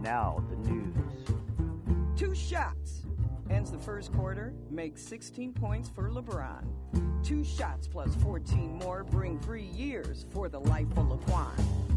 Now, the news. 2 shots. Ends the first quarter, makes 16 points for LeBron. 2 shots plus 14 more bring 3 years for the life of Laquan.